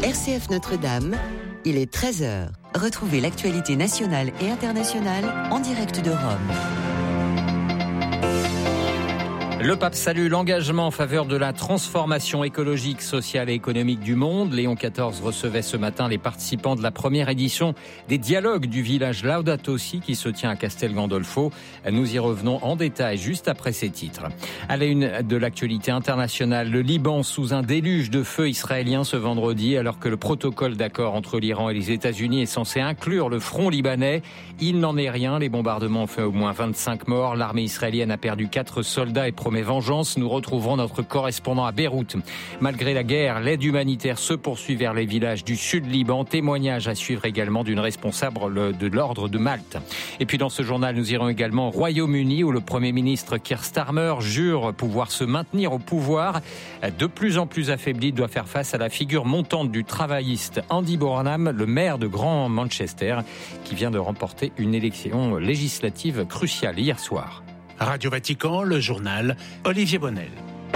RCF Notre-Dame, il est 13h. Retrouvez l'actualité nationale et internationale en direct de Rome. Le pape salue l'engagement en faveur de la transformation écologique, sociale et économique du monde. Léon XIV recevait ce matin les participants de la première édition des dialogues du village Laudato Si qui se tient à Castel Gandolfo. Nous y revenons en détail juste après ces titres. À la une de l'actualité internationale, le Liban sous un déluge de feu israélien ce vendredi, alors que le protocole d'accord entre l'Iran et les États-Unis est censé inclure le front libanais. Il n'en est rien. Les bombardements ont fait au moins 25 morts. L'armée israélienne a perdu 4 soldats et promet vengeance. Nous retrouverons notre correspondant à Beyrouth. Malgré la guerre, l'aide humanitaire se poursuit vers les villages du sud Liban. Témoignage à suivre également d'une responsable de l'ordre de Malte. Et puis dans ce journal, nous irons également au Royaume-Uni où le Premier ministre Keir Starmer jure pouvoir se maintenir au pouvoir. De plus en plus affaibli, doit faire face à la figure montante du travailliste Andy Burnham, le maire de Grand Manchester, qui vient de remporter une élection législative cruciale hier soir. Radio Vatican, le journal, Olivier Bonnel.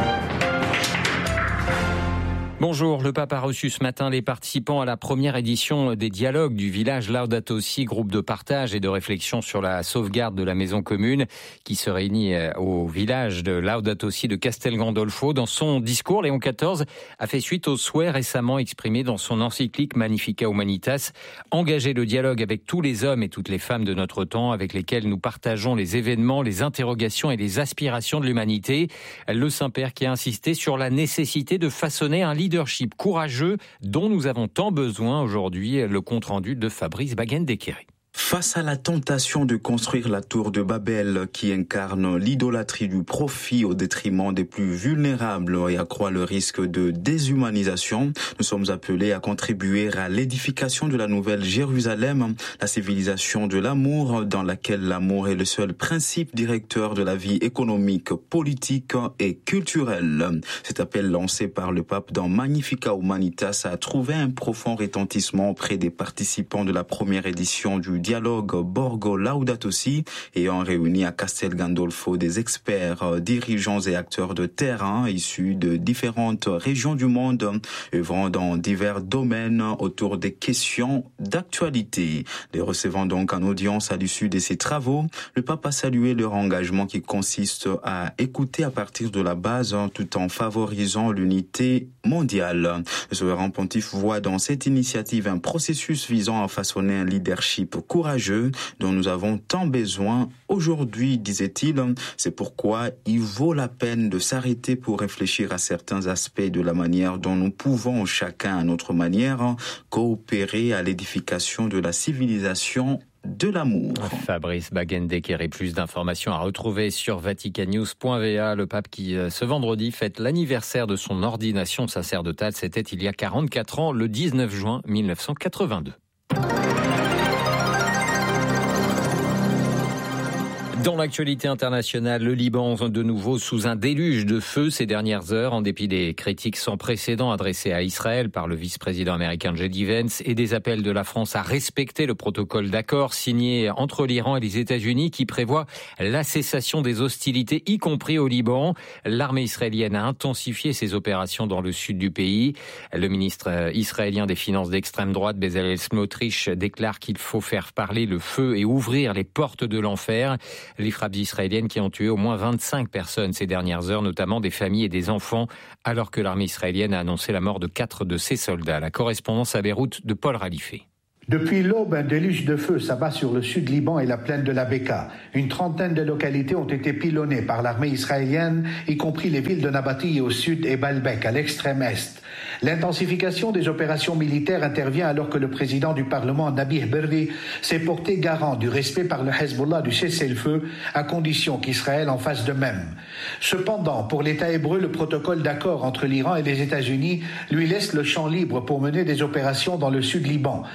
Bonjour, le pape a reçu ce matin les participants à la première édition des dialogues du village Laudato Si, groupe de partage et de réflexion sur la sauvegarde de la maison commune qui se réunit au village de Laudato Si de Castel Gandolfo. Dans son discours, Léon XIV a fait suite aux souhaits récemment exprimés dans son encyclique Magnificat Humanitas, engager le dialogue avec tous les hommes et toutes les femmes de notre temps avec lesquels nous partageons les événements, les interrogations et les aspirations de l'humanité. Le Saint-Père qui a insisté sur la nécessité de façonner un leadership courageux dont nous avons tant besoin aujourd'hui. Le compte-rendu de Fabrice Baguendekeri. Face à la tentation de construire la tour de Babel qui incarne l'idolâtrie du profit au détriment des plus vulnérables et accroît le risque de déshumanisation, nous sommes appelés à contribuer à l'édification de la nouvelle Jérusalem, la civilisation de l'amour dans laquelle l'amour est le seul principe directeur de la vie économique, politique et culturelle. Cet appel lancé par le pape dans Magnificat Humanitas a trouvé un profond retentissement auprès des participants de la première édition du dialogue Borgo Laudato Si, ayant réuni à Castel Gandolfo des experts, dirigeants et acteurs de terrain issus de différentes régions du monde, œuvrant dans divers domaines autour des questions d'actualité. Les recevant donc en audience à l'issue de ces travaux, le pape a salué leur engagement qui consiste à écouter à partir de la base tout en favorisant l'unité mondiale. Le souverain pontife voit dans cette initiative un processus visant à façonner un leadership courageux dont nous avons tant besoin aujourd'hui, disait-il. C'est pourquoi il vaut la peine de s'arrêter pour réfléchir à certains aspects de la manière dont nous pouvons, chacun à notre manière, coopérer à l'édification de la civilisation de l'amour. Fabrice Baguendekeri, plus d'informations à retrouver sur vaticannews.va. Le pape qui, ce vendredi, fête l'anniversaire de son ordination sacerdotale. C'était il y a 44 ans, le 19 juin 1982. Dans l'actualité internationale, le Liban de nouveau sous un déluge de feu ces dernières heures, en dépit des critiques sans précédent adressées à Israël par le vice-président américain J.D. Vance et des appels de la France à respecter le protocole d'accord signé entre l'Iran et les États-Unis qui prévoit la cessation des hostilités, y compris au Liban. L'armée israélienne a intensifié ses opérations dans le sud du pays. Le ministre israélien des Finances d'extrême droite, Bezalel Smotrich, déclare qu'il faut faire parler le feu et ouvrir les portes de l'enfer. Les frappes israéliennes qui ont tué au moins 25 personnes ces dernières heures, notamment des familles et des enfants, alors que l'armée israélienne a annoncé la mort de 4 de ses soldats. La correspondance à Beyrouth de Paul Ralifé. Depuis l'aube, un déluge de feu s'abat sur le sud Liban et la plaine de la Beka. Une trentaine de localités ont été pilonnées par l'armée israélienne, y compris les villes de Nabati au sud et Baalbek à l'extrême est. L'intensification des opérations militaires intervient alors que le président du Parlement, Nabih Berri, s'est porté garant du respect par le Hezbollah du cessez-le-feu, à condition qu'Israël en fasse de même. Cependant, pour l'État hébreu, le protocole d'accord entre l'Iran et les États-Unis lui laisse le champ libre pour mener des opérations dans le sud Liban. Elle ne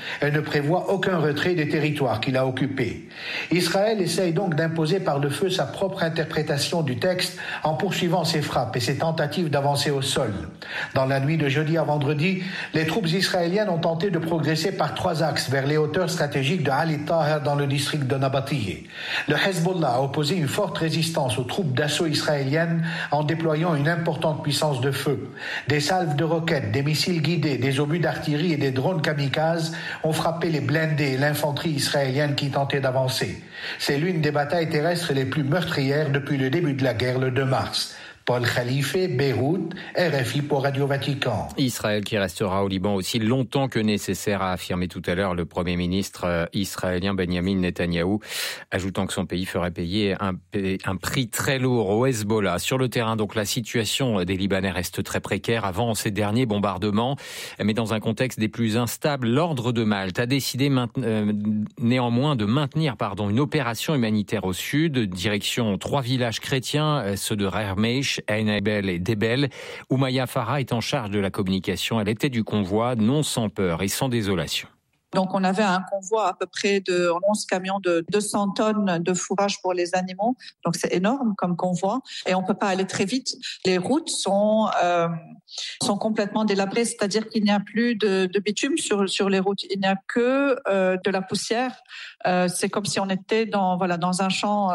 prévoit aucun retrait des territoires qu'il a occupés. Israël essaye donc d'imposer par le feu sa propre interprétation du texte en poursuivant ses frappes et ses tentatives d'avancer au sol. Dans la nuit de jeudi à vendredi, les troupes israéliennes ont tenté de progresser par 3 axes vers les hauteurs stratégiques de Ali Taher dans le district de Nabatiyeh. Le Hezbollah a opposé une forte résistance aux troupes d'assaut israéliennes en déployant une importante puissance de feu. Des salves de roquettes, des missiles guidés, des obus d'artillerie et des drones kamikazes ont frappé les blindés et l'infanterie israélienne qui tentait d'avancer. C'est l'une des batailles terrestres les plus meurtrières depuis le début de la guerre le 2 mars. Paul Khalife, Beyrouth, RFI pour Radio Vatican. Israël qui restera au Liban aussi longtemps que nécessaire, a affirmé tout à l'heure le Premier ministre israélien Benjamin Netanyahou, ajoutant que son pays ferait payer un prix très lourd au Hezbollah. Sur le terrain, donc, la situation des Libanais reste très précaire avant ces derniers bombardements, mais dans un contexte des plus instables, l'Ordre de Malte a décidé néanmoins de maintenir une opération humanitaire au sud, direction 3 villages chrétiens, ceux de Rermeish, Ein Ebel et Debel. Oumaya Farah est en charge de la communication. Elle était du convoi, non sans peur et sans désolation. Donc, on avait un convoi à peu près de 11 camions de 200 tonnes de fourrage pour les animaux. Donc, c'est énorme comme convoi. Et on peut pas aller très vite. Les routes sont complètement délabrées. C'est-à-dire qu'il n'y a plus de bitume sur les routes. Il n'y a que de la poussière. C'est comme si on était dans un champ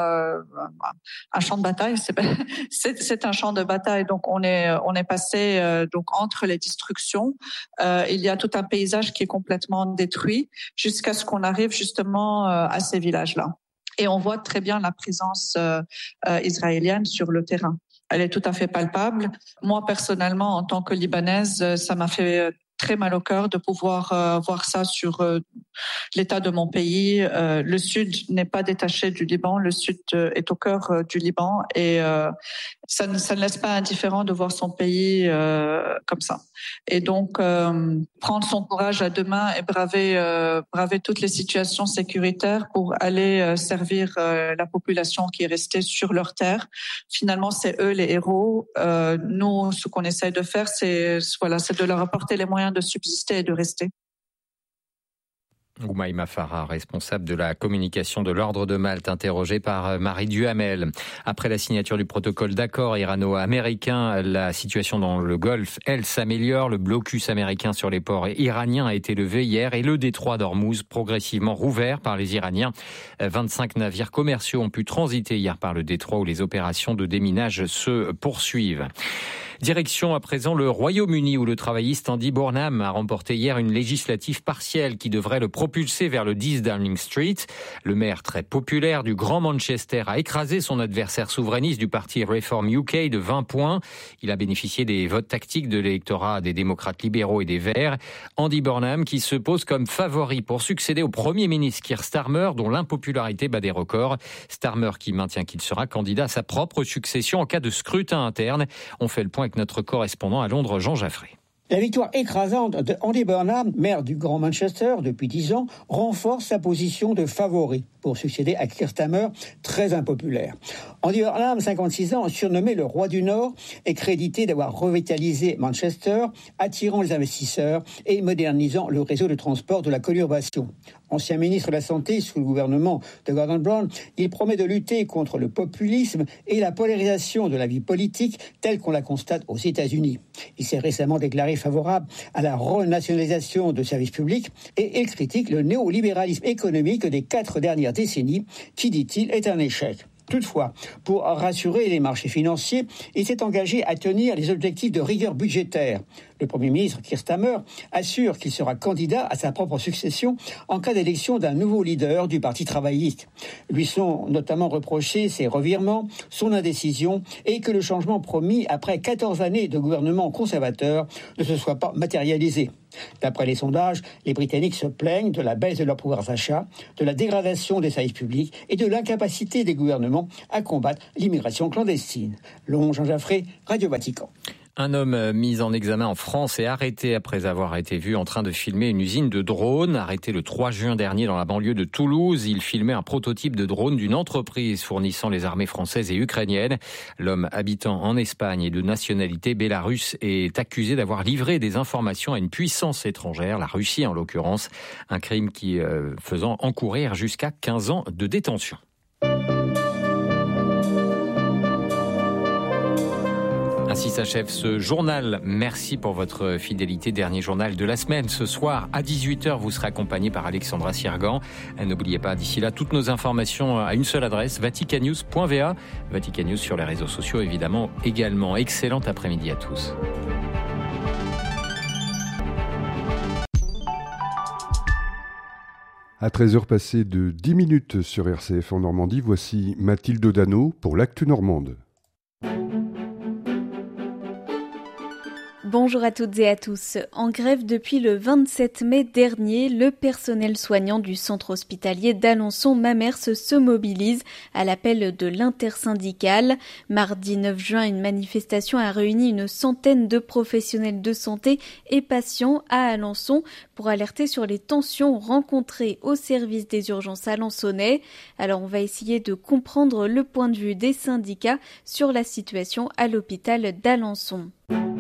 de bataille. C'est un champ de bataille. Donc, on est passé donc entre les destructions. Il y a tout un paysage qui est complètement détruit, jusqu'à ce qu'on arrive justement à ces villages-là. Et on voit très bien la présence israélienne sur le terrain. Elle est tout à fait palpable. Moi, personnellement, en tant que Libanaise, ça m'a fait très mal au cœur de pouvoir voir ça sur l'état de mon pays. Le Sud n'est pas détaché du Liban. Le Sud est au cœur du Liban et ça ne laisse pas indifférent de voir son pays comme ça. Et donc, prendre son courage à deux mains et braver toutes les situations sécuritaires pour aller servir la population qui est restée sur leur terre. Finalement, c'est eux les héros. Nous, ce qu'on essaye de faire, c'est de leur apporter les moyens de subsister et de rester. Oumaya Farah, responsable de la communication de l'Ordre de Malte, interrogée par Marie Duhamel. Après la signature du protocole d'accord irano-américain, la situation dans le Golfe, elle, s'améliore. Le blocus américain sur les ports iraniens a été levé hier et le détroit d'Ormuz progressivement rouvert par les Iraniens. 25 navires commerciaux ont pu transiter hier par le détroit où les opérations de déminage se poursuivent. Direction à présent le Royaume-Uni où le travailliste Andy Burnham a remporté hier une législative partielle qui devrait le propulser vers le 10 Downing Street. Le maire très populaire du Grand Manchester a écrasé son adversaire souverainiste du parti Reform UK de 20 points. Il a bénéficié des votes tactiques de l'électorat des démocrates libéraux et des Verts. Andy Burnham qui se pose comme favori pour succéder au Premier ministre Keir Starmer dont l'impopularité bat des records. Starmer qui maintient qu'il sera candidat à sa propre succession en cas de scrutin interne. On fait le point avec notre correspondant à Londres, Jean Jaffré. La victoire écrasante de Andy Burnham, maire du Grand Manchester depuis 10 ans, renforce sa position de favori pour succéder à Keir Starmer, très impopulaire. Andy Burnham, 56 ans, surnommé le roi du Nord, est crédité d'avoir revitalisé Manchester, attirant les investisseurs et modernisant le réseau de transport de la conurbation. Ancien ministre de la Santé sous le gouvernement de Gordon Brown, il promet de lutter contre le populisme et la polarisation de la vie politique telle qu'on la constate aux États-Unis. Il s'est récemment déclaré favorable à la renationalisation de services publics et il critique le néolibéralisme économique des 4 dernières décennies qui, dit-il, est un échec. Toutefois, pour rassurer les marchés financiers, il s'est engagé à tenir les objectifs de rigueur budgétaire. Le Premier ministre Keir Starmer assure qu'il sera candidat à sa propre succession en cas d'élection d'un nouveau leader du Parti travailliste. Lui sont notamment reprochés ses revirements, son indécision et que le changement promis après 14 années de gouvernement conservateur ne se soit pas matérialisé. D'après les sondages, les Britanniques se plaignent de la baisse de leur pouvoir d'achat, de la dégradation des services publics et de l'incapacité des gouvernements à combattre l'immigration clandestine. Long Jean Jaffré, Radio Vatican. Un homme mis en examen en France et arrêté après avoir été vu en train de filmer une usine de drones. Arrêté le 3 juin dernier dans la banlieue de Toulouse, il filmait un prototype de drone d'une entreprise fournissant les armées françaises et ukrainiennes. L'homme habitant en Espagne et de nationalité bélarusse est accusé d'avoir livré des informations à une puissance étrangère, la Russie en l'occurrence, un crime qui faisant encourir jusqu'à 15 ans de détention. Ainsi s'achève ce journal. Merci pour votre fidélité. Dernier journal de la semaine. Ce soir, à 18h, vous serez accompagné par Alexandra Sirgan. N'oubliez pas, d'ici là, toutes nos informations à une seule adresse, vaticannews.va. Vatican News sur les réseaux sociaux, évidemment, également. Excellent après-midi à tous. À 13h passées de 10 minutes sur RCF en Normandie, voici Mathilde Dano pour l'Actu Normande. Bonjour à toutes et à tous. En grève depuis le 27 mai dernier, le personnel soignant du centre hospitalier d'Alençon-Mamers se mobilise à l'appel de l'intersyndicale. Mardi 9 juin, une manifestation a réuni une centaine de professionnels de santé et patients à Alençon pour alerter sur les tensions rencontrées au service des urgences alençonnais. Alors on va essayer de comprendre le point de vue des syndicats sur la situation à l'hôpital d'Alençon.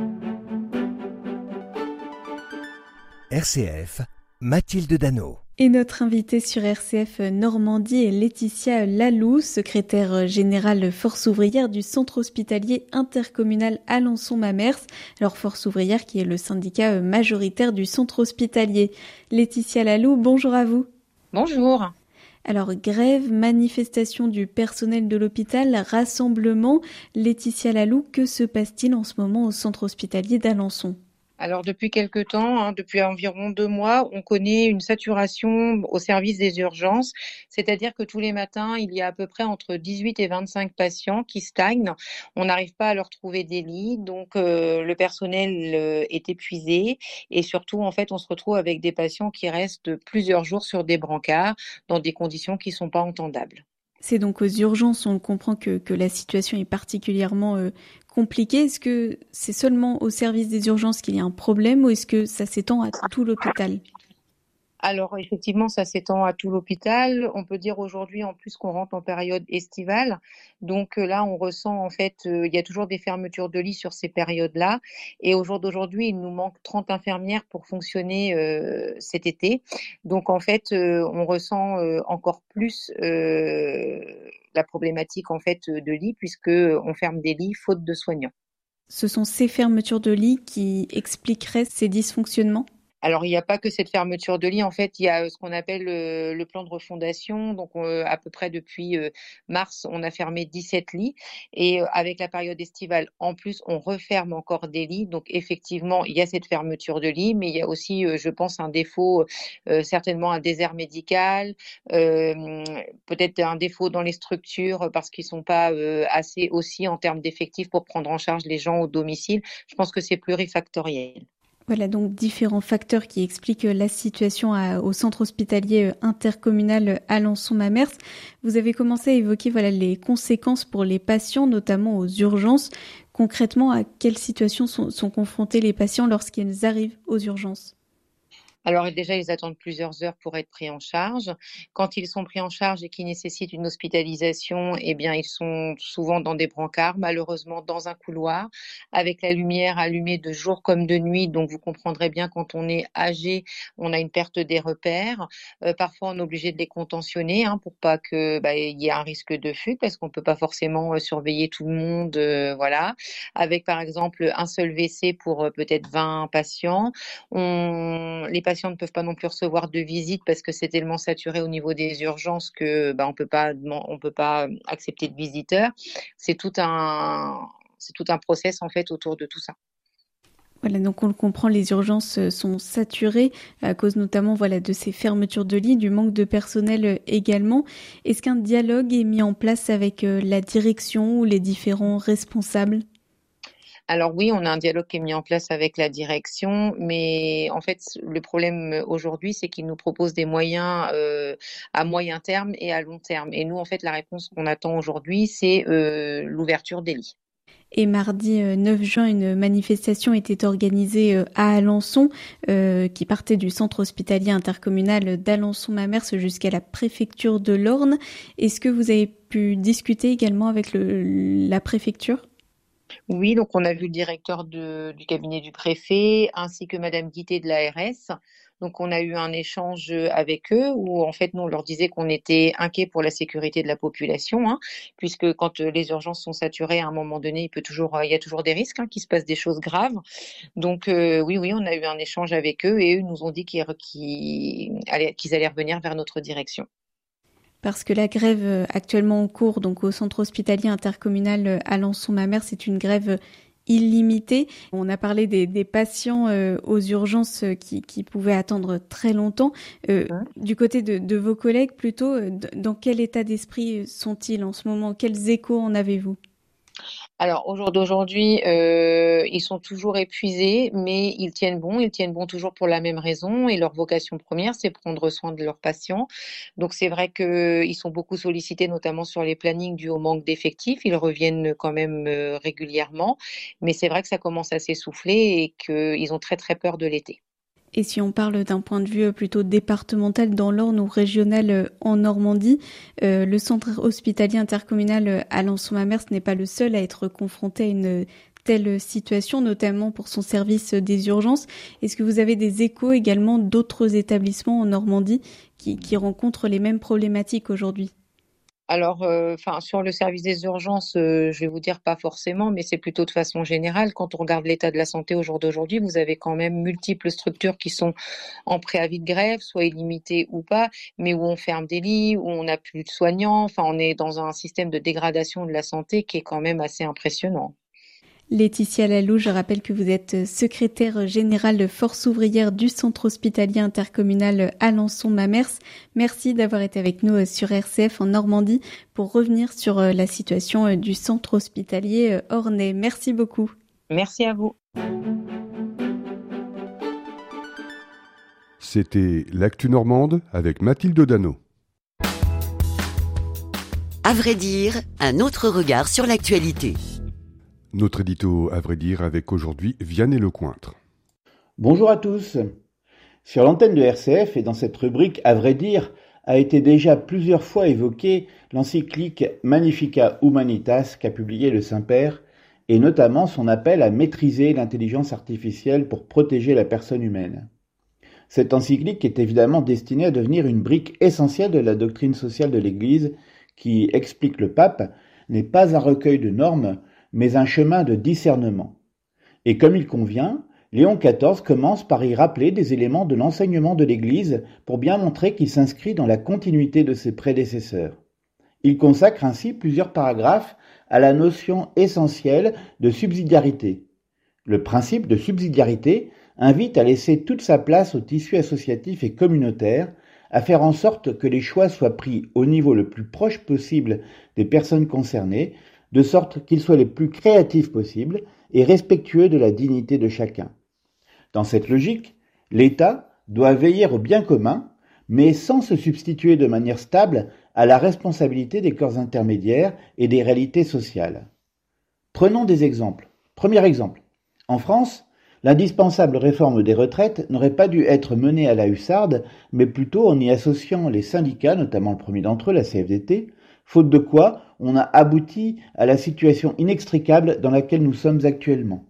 RCF, Mathilde Dano. Et notre invitée sur RCF Normandie est Laetitia Lalou, secrétaire générale Force ouvrière du centre hospitalier intercommunal Alençon-Mamers. Alors Force ouvrière qui est le syndicat majoritaire du centre hospitalier. Laetitia Lalou, bonjour à vous. Bonjour. Alors grève, manifestation du personnel de l'hôpital, rassemblement. Laetitia Lalou, que se passe-t-il en ce moment au centre hospitalier d'Alençon ? Alors depuis quelque temps, depuis environ 2 mois, on connaît une saturation au service des urgences, c'est-à-dire que tous les matins, il y a à peu près entre 18 et 25 patients qui stagnent. On n'arrive pas à leur trouver des lits, donc le personnel est épuisé et surtout, en fait, on se retrouve avec des patients qui restent plusieurs jours sur des brancards dans des conditions qui ne sont pas entendables. C'est donc aux urgences, on comprend que la situation est particulièrement compliquée. Est-ce que c'est seulement au service des urgences qu'il y a un problème ou est-ce que ça s'étend à tout l'hôpital ? Alors effectivement, ça s'étend à tout l'hôpital. On peut dire aujourd'hui en plus qu'on rentre en période estivale. Donc là, on ressent en fait, il y a toujours des fermetures de lits sur ces périodes-là. Et au jour d'aujourd'hui, il nous manque 30 infirmières pour fonctionner cet été. Donc en fait, on ressent encore plus la problématique en fait de lits puisque on ferme des lits faute de soignants. Ce sont ces fermetures de lits qui expliqueraient ces dysfonctionnements ? Alors, il n'y a pas que cette fermeture de lit. En fait, il y a ce qu'on appelle le plan de refondation. Donc, à peu près depuis mars, on a fermé 17 lits. Et avec la période estivale, en plus, on referme encore des lits. Donc, effectivement, il y a cette fermeture de lit, mais il y a aussi, je pense, un défaut, certainement un désert médical, peut-être un défaut dans les structures parce qu'ils ne sont pas assez aussi en termes d'effectifs pour prendre en charge les gens au domicile. Je pense que c'est plurifactoriel. Voilà donc différents facteurs qui expliquent la situation au centre hospitalier intercommunal Alençon-Mamers. Vous avez commencé à évoquer les conséquences pour les patients, notamment aux urgences. Concrètement, à quelles situations sont confrontés les patients lorsqu'ils arrivent aux urgences ? Alors déjà, ils attendent plusieurs heures pour être pris en charge. Quand ils sont pris en charge et qu'ils nécessitent une hospitalisation, eh bien, ils sont souvent dans des brancards, malheureusement dans un couloir, avec la lumière allumée de jour comme de nuit. Donc, vous comprendrez bien, quand on est âgé, on a une perte des repères. Parfois, on est obligé de les contentionner pour pas que y ait un risque de fuite, parce qu'on peut pas forcément surveiller tout le monde, voilà. Avec, par exemple, un seul WC pour peut-être 20 patients. Les patients ne peuvent pas non plus recevoir de visite parce que c'est tellement saturé au niveau des urgences que on peut pas accepter de visiteurs. C'est tout un process en fait autour de tout ça. Voilà, donc on le comprend, les urgences sont saturées à cause notamment de ces fermetures de lits, du manque de personnel également. Est-ce qu'un dialogue est mis en place avec la direction ou les différents responsables ? Alors oui, on a un dialogue qui est mis en place avec la direction, mais en fait, le problème aujourd'hui, c'est qu'ils nous proposent des moyens à moyen terme et à long terme. Et nous, en fait, la réponse qu'on attend aujourd'hui, c'est l'ouverture des lits. Et mardi 9 juin, une manifestation était organisée à Alençon, qui partait du centre hospitalier intercommunal d'Alençon-Mamers jusqu'à la préfecture de l'Orne. Est-ce que vous avez pu discuter également avec la préfecture ? Oui, donc on a vu le directeur du cabinet du préfet ainsi que Madame Guité de l'ARS. Donc on a eu un échange avec eux où en fait nous on leur disait qu'on était inquiets pour la sécurité de la population, puisque quand les urgences sont saturées à un moment donné, il y a toujours des risques, qu'il se passe des choses graves. Donc oui, on a eu un échange avec eux et eux nous ont dit qu'ils allaient revenir vers notre direction. Parce que la grève actuellement en cours, donc au centre hospitalier intercommunal Alençon-Mamers, c'est une grève illimitée. On a parlé des patients aux urgences qui pouvaient attendre très longtemps. Du côté de vos collègues, plutôt, dans quel état d'esprit sont-ils en ce moment ? Quels échos en avez-vous ? Alors, au jour d'aujourd'hui, ils sont toujours épuisés, mais ils tiennent bon toujours pour la même raison et leur vocation première, c'est prendre soin de leurs patients. Donc, c'est vrai qu'ils sont beaucoup sollicités, notamment sur les plannings dus au manque d'effectifs. Ils reviennent quand même régulièrement, mais c'est vrai que ça commence à s'essouffler et qu'ils ont très, très peur de l'été. Et si on parle d'un point de vue plutôt départemental dans l'Orne ou régional en Normandie, le centre hospitalier intercommunal Alençon-Mamers n'est pas le seul à être confronté à une telle situation, notamment pour son service des urgences. Est-ce que vous avez des échos également d'autres établissements en Normandie qui rencontrent les mêmes problématiques aujourd'hui ? Alors, sur le service des urgences, je vais vous dire pas forcément, mais c'est plutôt de façon générale. Quand on regarde l'état de la santé au jour d'aujourd'hui, vous avez quand même multiples structures qui sont en préavis de grève, soit illimitées ou pas, mais où on ferme des lits, où on n'a plus de soignants. Enfin, on est dans un système de dégradation de la santé qui est quand même assez impressionnant. Laetitia Lalou, je rappelle que vous êtes secrétaire générale de Force ouvrière du centre hospitalier intercommunal Alençon-Mamers. Merci d'avoir été avec nous sur RCF en Normandie pour revenir sur la situation du centre hospitalier ornais. Merci beaucoup. Merci à vous. C'était l'Actu Normande avec Mathilde Dano. À vrai dire, un autre regard sur l'actualité. Notre édito, à vrai dire, avec aujourd'hui Vianney Lecointre. Bonjour à tous. Sur l'antenne de RCF et dans cette rubrique, à vrai dire, a été déjà plusieurs fois évoquée l'encyclique Magnificat Humanitas qu'a publié le Saint-Père, et notamment son appel à maîtriser l'intelligence artificielle pour protéger la personne humaine. Cette encyclique est évidemment destinée à devenir une brique essentielle de la doctrine sociale de l'Église qui, explique le pape, n'est pas un recueil de normes, mais un chemin de discernement. Et comme il convient, Léon XIV commence par y rappeler des éléments de l'enseignement de l'Église pour bien montrer qu'il s'inscrit dans la continuité de ses prédécesseurs. Il consacre ainsi plusieurs paragraphes à la notion essentielle de subsidiarité. Le principe de subsidiarité invite à laisser toute sa place au tissu associatif et communautaire, à faire en sorte que les choix soient pris au niveau le plus proche possible des personnes concernées, de sorte qu'ils soient les plus créatifs possibles et respectueux de la dignité de chacun. Dans cette logique, l'État doit veiller au bien commun, mais sans se substituer de manière stable à la responsabilité des corps intermédiaires et des réalités sociales. Prenons des exemples. Premier exemple. En France, l'indispensable réforme des retraites n'aurait pas dû être menée à la hussarde, mais plutôt en y associant les syndicats, notamment le premier d'entre eux, la CFDT, faute de quoi on a abouti à la situation inextricable dans laquelle nous sommes actuellement.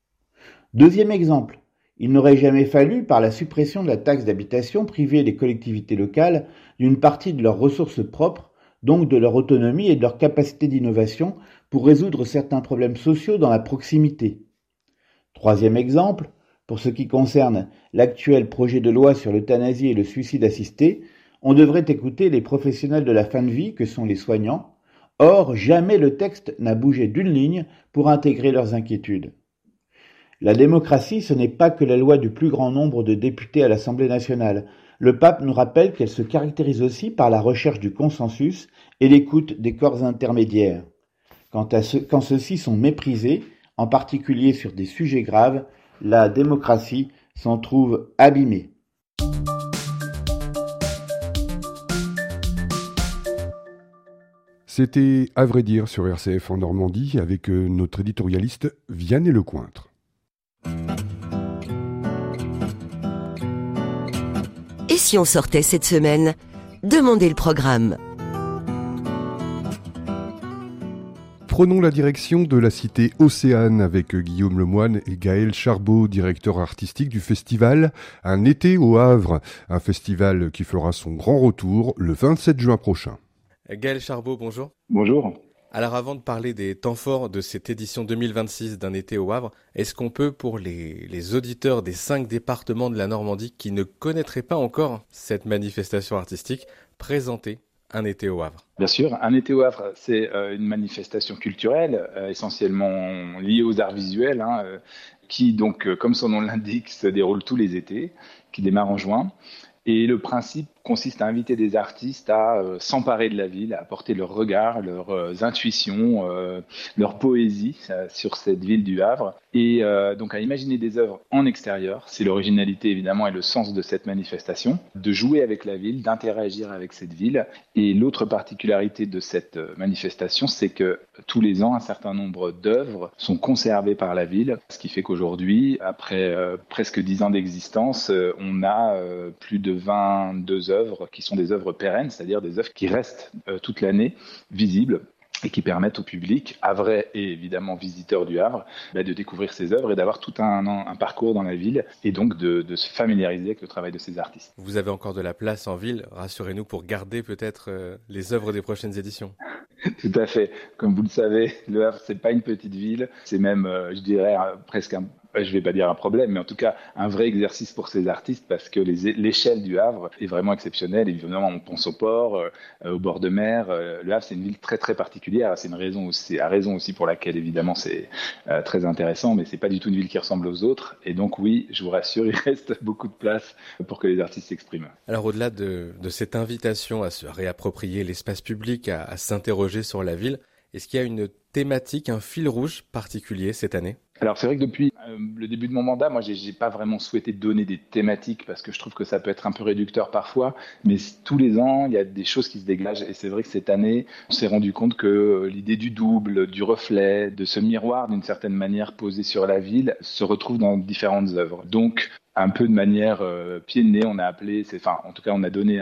Deuxième exemple, il n'aurait jamais fallu, par la suppression de la taxe d'habitation, priver les collectivités locales d'une partie de leurs ressources propres, donc de leur autonomie et de leur capacité d'innovation pour résoudre certains problèmes sociaux dans la proximité. Troisième exemple, pour ce qui concerne l'actuel projet de loi sur l'euthanasie et le suicide assisté, on devrait écouter les professionnels de la fin de vie que sont les soignants. Or, jamais le texte n'a bougé d'une ligne pour intégrer leurs inquiétudes. La démocratie, ce n'est pas que la loi du plus grand nombre de députés à l'Assemblée nationale. Le pape nous rappelle qu'elle se caractérise aussi par la recherche du consensus et l'écoute des corps intermédiaires. Quand ceux-ci sont méprisés, en particulier sur des sujets graves, la démocratie s'en trouve abîmée. C'était À vrai dire sur RCF en Normandie avec notre éditorialiste Vianney Lecointre. Et si on sortait cette semaine ? Demandez le programme. Prenons la direction de la cité Océane avec Guillaume Lemoine et Gaël Charbot, directeur artistique du festival Un été au Havre, un festival qui fera son grand retour le 27 juin prochain. Gaël Charbot, bonjour. Bonjour. Alors avant de parler des temps forts de cette édition 2026 d'Un été au Havre, est-ce qu'on peut, pour les auditeurs des 5 départements de la Normandie qui ne connaîtraient pas encore cette manifestation artistique, présenter Un été au Havre? Bien sûr, Un été au Havre, c'est une manifestation culturelle essentiellement liée aux arts visuels, qui donc, comme son nom l'indique, se déroule tous les étés, qui démarre en juin. Et le principe consiste à inviter des artistes à s'emparer de la ville, à apporter leur regard, leurs intuitions, leur poésie sur cette ville du Havre. Et donc à imaginer des œuvres en extérieur, c'est l'originalité évidemment et le sens de cette manifestation, de jouer avec la ville, d'interagir avec cette ville. Et l'autre particularité de cette manifestation, c'est que tous les ans, un certain nombre d'œuvres sont conservées par la ville, ce qui fait qu'aujourd'hui, après presque 10 ans d'existence, on a plus de 22 œuvres qui sont des œuvres pérennes, c'est-à-dire des œuvres qui restent toute l'année visibles et qui permettent au public, havrais et évidemment visiteurs du Havre, de découvrir ces œuvres et d'avoir tout un parcours dans la ville et donc de se familiariser avec le travail de ces artistes. Vous avez encore de la place en ville, rassurez-nous, pour garder peut-être les œuvres des prochaines éditions. Tout à fait. Comme vous le savez, le Havre, c'est pas une petite ville, c'est même, je dirais, presque je vais pas dire un problème, mais en tout cas un vrai exercice pour ces artistes parce que l'échelle du Havre est vraiment exceptionnelle. Évidemment, on pense au port, au bord de mer. Le Havre, c'est une ville très très particulière. C'est une raison aussi pour laquelle évidemment c'est très intéressant, mais c'est pas du tout une ville qui ressemble aux autres. Et donc oui, je vous rassure, il reste beaucoup de place pour que les artistes s'expriment. Alors au-delà de cette invitation à se réapproprier l'espace public, à s'interroger sur la ville, est-ce qu'il y a une thématique, un fil rouge particulier cette année ? Alors c'est vrai que depuis le début de mon mandat, moi j'ai pas vraiment souhaité donner des thématiques parce que je trouve que ça peut être un peu réducteur parfois, mais tous les ans il y a des choses qui se dégagent et c'est vrai que cette année on s'est rendu compte que l'idée du double, du reflet, de ce miroir d'une certaine manière posé sur la ville se retrouve dans différentes œuvres. Donc un peu de manière pied de nez, on a appelé, en tout cas on a donné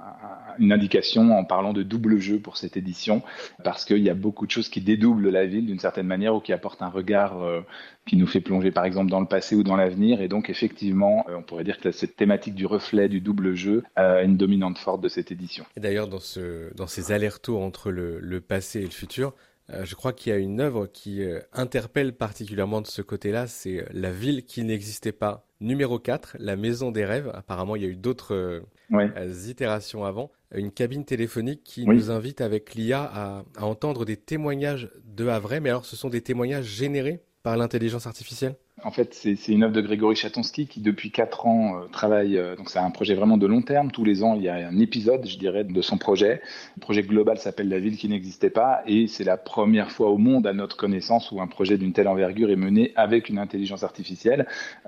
une indication en parlant de double jeu pour cette édition, parce qu'il y a beaucoup de choses qui dédoublent la ville d'une certaine manière ou qui apportent un regard qui nous fait plonger par exemple dans le passé ou dans l'avenir. Et donc effectivement, on pourrait dire que cette thématique du reflet, du double jeu, est une dominante forte de cette édition. Et d'ailleurs, dans ces allers-retours entre le passé et le futur, je crois qu'il y a une œuvre qui interpelle particulièrement de ce côté-là, c'est La ville qui n'existait pas. Numéro 4, La maison des rêves. Apparemment, il y a eu d'autres itérations avant. Une cabine téléphonique qui nous invite avec l'IA à entendre des témoignages de Havrais. Mais alors, ce sont des témoignages générés par l'intelligence artificielle ? En fait, c'est une œuvre de Grégory Chatonsky qui, depuis 4 ans, travaille. Donc, c'est un projet vraiment de long terme. Tous les ans, il y a un épisode, je dirais, de son projet. Le projet global s'appelle La ville qui n'existait pas. Et c'est la première fois au monde, à notre connaissance, où un projet d'une telle envergure est mené avec une intelligence artificielle.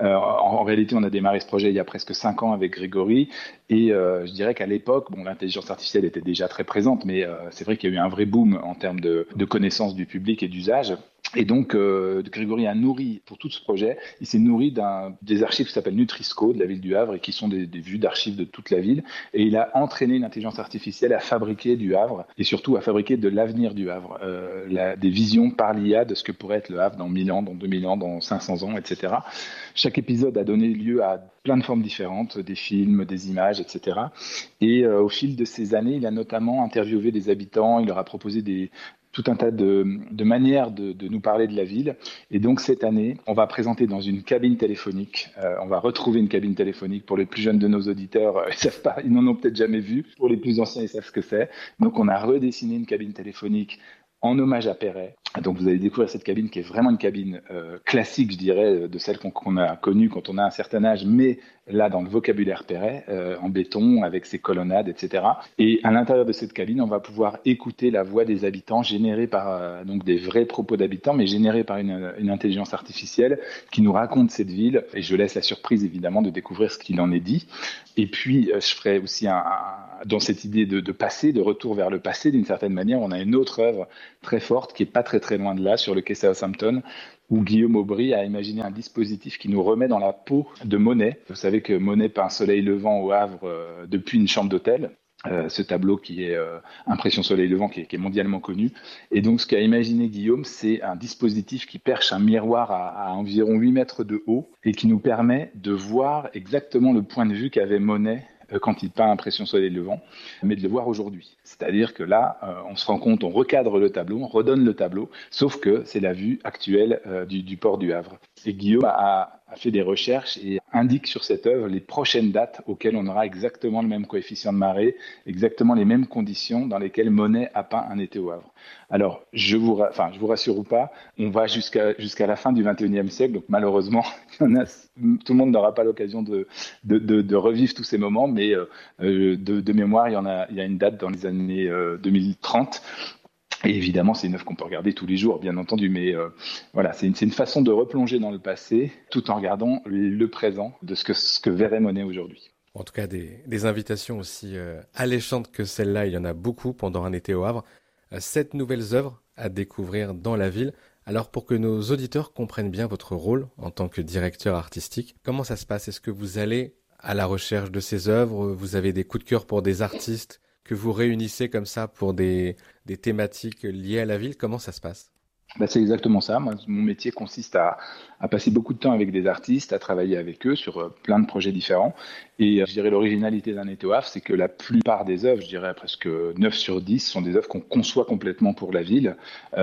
En réalité, on a démarré ce projet il y a presque 5 ans avec Grégory. Et je dirais qu'à l'époque, l'intelligence artificielle était déjà très présente, mais c'est vrai qu'il y a eu un vrai boom en termes de connaissance du public et d'usage. Et donc, Grégory a nourri, pour tout ce projet, il s'est nourri des archives qui s'appellent Nutrisco de la ville du Havre et qui sont des vues d'archives de toute la ville. Et il a entraîné une intelligence artificielle à fabriquer du Havre et surtout à fabriquer de l'avenir du Havre. Des visions par l'IA de ce que pourrait être le Havre dans 1000 ans, dans 2000 ans, dans 500 ans, etc. Chaque épisode a donné lieu à plein de formes différentes, des films, des images, etc. Et au fil de ces années, il a notamment interviewé des habitants, il leur a proposé tout un tas de manières de nous parler de la ville. Et donc, cette année, on va présenter dans une cabine téléphonique. On va retrouver une cabine téléphonique. Pour les plus jeunes de nos auditeurs, ils savent pas, ils n'en ont peut-être jamais vu. Pour les plus anciens, ils savent ce que c'est. Donc, on a redessiné une cabine téléphonique en hommage à Perret. Donc vous allez découvrir cette cabine qui est vraiment une cabine classique, je dirais, de celle qu'on a connue quand on a un certain âge, mais là dans le vocabulaire Perret, en béton, avec ses colonnades, etc. Et à l'intérieur de cette cabine, on va pouvoir écouter la voix des habitants générée par donc des vrais propos d'habitants, mais générée par une intelligence artificielle qui nous raconte cette ville. Et je laisse la surprise évidemment de découvrir ce qu'il en est dit. Et puis je ferai aussi dans cette idée de passé, de retour vers le passé. D'une certaine manière, on a une autre œuvre très forte qui est pas très très loin de là, sur le quai Southampton, où Guillaume Aubry a imaginé un dispositif qui nous remet dans la peau de Monet. Vous savez que Monet peint Soleil levant au Havre depuis une chambre d'hôtel. Ce tableau qui est Impression Soleil Levant, qui est mondialement connu. Et donc, ce qu'a imaginé Guillaume, c'est un dispositif qui perche un miroir à environ 8 mètres de haut et qui nous permet de voir exactement le point de vue qu'avait Monet quand il peint Impression Soleil Levant, mais de le voir aujourd'hui. C'est-à-dire que là, on se rend compte, on recadre le tableau, on redonne le tableau, sauf que c'est la vue actuelle du port du Havre. Et Guillaume a fait des recherches et indique sur cette œuvre les prochaines dates auxquelles on aura exactement le même coefficient de marée, exactement les mêmes conditions dans lesquelles Monet a peint Un été au Havre. Alors, je vous rassure ou pas, on va jusqu'à la fin du XXIe siècle, donc malheureusement, tout le monde n'aura pas l'occasion de revivre tous ces moments, mais de mémoire, il y a une date dans les années 2030. Et évidemment, c'est une œuvre qu'on peut regarder tous les jours, bien entendu, mais voilà, c'est une façon de replonger dans le passé tout en regardant le présent de ce que verrait Monet aujourd'hui. En tout cas, des invitations aussi alléchantes que celle-là, il y en a beaucoup pendant Un été au Havre. 7 nouvelles œuvres à découvrir dans la ville. Alors, pour que nos auditeurs comprennent bien votre rôle en tant que directeur artistique, comment ça se passe ? Est-ce que vous allez à la recherche de ces œuvres ? Vous avez des coups de cœur pour des artistes que vous réunissez comme ça pour des thématiques liées à la ville? Comment ça se passe? C'est exactement ça. Moi, mon métier consiste à passer beaucoup de temps avec des artistes, à travailler avec eux sur plein de projets différents. Et je dirais l'originalité d'Un été au Havre, c'est que la plupart des œuvres, je dirais presque 9 sur 10, sont des œuvres qu'on conçoit complètement pour la ville,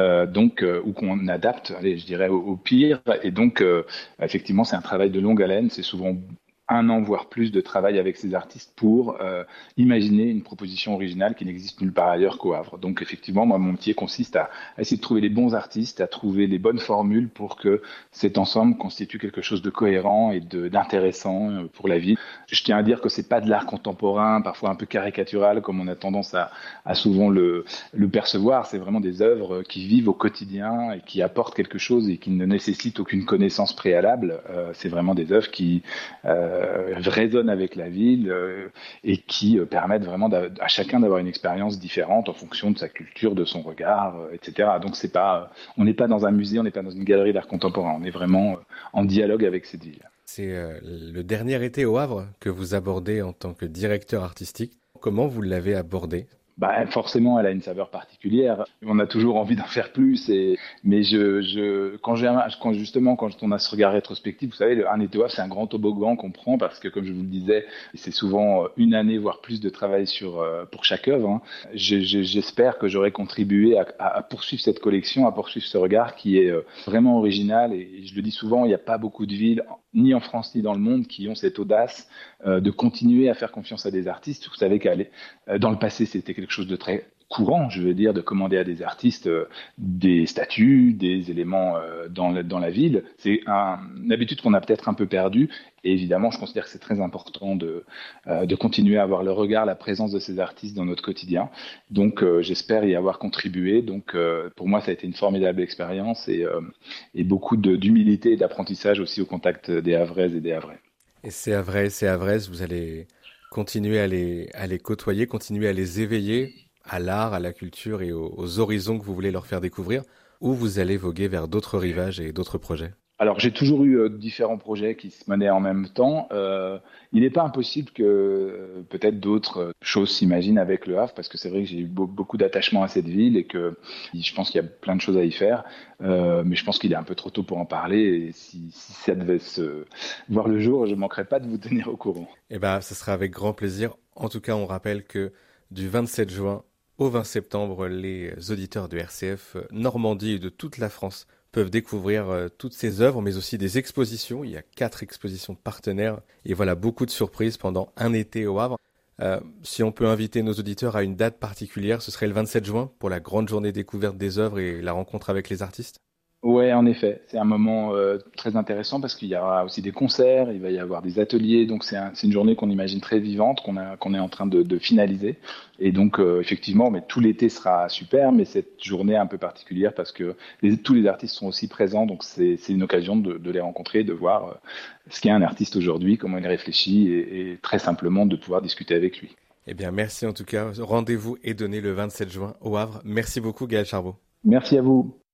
ou qu'on adapte, je dirais, au pire. Et donc, effectivement, c'est un travail de longue haleine. C'est souvent 1 an, voire plus, de travail avec ces artistes pour imaginer une proposition originale qui n'existe nulle part ailleurs qu'au Havre. Donc effectivement, moi, mon métier consiste à essayer de trouver les bons artistes, à trouver les bonnes formules pour que cet ensemble constitue quelque chose de cohérent et d'intéressant pour la ville. Je tiens à dire que c'est pas de l'art contemporain, parfois un peu caricatural, comme on a tendance à souvent le percevoir. C'est vraiment des œuvres qui vivent au quotidien et qui apportent quelque chose et qui ne nécessitent aucune connaissance préalable. C'est vraiment des œuvres qui résonnent avec la ville et qui permettent vraiment à chacun d'avoir une expérience différente en fonction de sa culture, de son regard, etc. Donc on n'est pas dans un musée, on n'est pas dans une galerie d'art contemporain, on est vraiment en dialogue avec cette ville. C'est le dernier été au Havre que vous abordez en tant que directeur artistique. Comment vous l'avez abordé ? Forcément, elle a une saveur particulière. On a toujours envie d'en faire plus. Mais quand on a ce regard rétrospectif, vous savez, Un été au Havre, c'est un grand toboggan qu'on prend parce que, comme je vous le disais, c'est souvent 1 année, voire plus de travail pour chaque œuvre. J'espère que j'aurai contribué à poursuivre cette collection, à poursuivre ce regard qui est vraiment original. Et je le dis souvent, il n'y a pas beaucoup de villes, ni en France ni dans le monde, qui ont cette audace de continuer à faire confiance à des artistes. Vous savez dans le passé, c'était quelque chose de très courant, je veux dire, de commander à des artistes des statues, des éléments dans la ville. C'est une habitude qu'on a peut-être un peu perdue. Et évidemment, je considère que c'est très important de continuer à avoir le regard, la présence de ces artistes dans notre quotidien. Donc, j'espère y avoir contribué. Donc, pour moi, ça a été une formidable expérience et beaucoup d'humilité et d'apprentissage aussi au contact des Havraises et des Havrais. Et ces Havraises, vous allez continuer à les côtoyer, continuer à les éveiller à l'art, à la culture et aux horizons que vous voulez leur faire découvrir, ou vous allez voguer vers d'autres rivages et d'autres projets? Alors, j'ai toujours eu différents projets qui se menaient en même temps. Il n'est pas impossible que peut-être d'autres choses s'imaginent avec le Havre, parce que c'est vrai que j'ai eu beaucoup d'attachement à cette ville et que je pense qu'il y a plein de choses à y faire. Mais je pense qu'il est un peu trop tôt pour en parler. Et si ça devait se voir le jour, je ne manquerai pas de vous tenir au courant. Ce sera avec grand plaisir. En tout cas, on rappelle que du 27 juin au 20 septembre, les auditeurs de RCF Normandie et de toute la France peuvent découvrir toutes ces œuvres, mais aussi des expositions. Il y a 4 expositions partenaires et voilà, beaucoup de surprises pendant Un été au Havre. Si on peut inviter nos auditeurs à une date particulière, ce serait le 27 juin pour la grande journée découverte des œuvres et la rencontre avec les artistes. Ouais, en effet, c'est un moment très intéressant parce qu'il y aura aussi des concerts, il va y avoir des ateliers, donc c'est une journée qu'on imagine très vivante, qu'on est en train de finaliser. Et donc effectivement, mais tout l'été sera super, mais cette journée est un peu particulière parce que tous les artistes sont aussi présents, donc c'est une occasion de les rencontrer, de voir ce qu'est un artiste aujourd'hui, comment il réfléchit et très simplement de pouvoir discuter avec lui. Eh bien, merci en tout cas. Rendez-vous est donné le 27 juin au Havre. Merci beaucoup, Gaël Charbot. Merci à vous.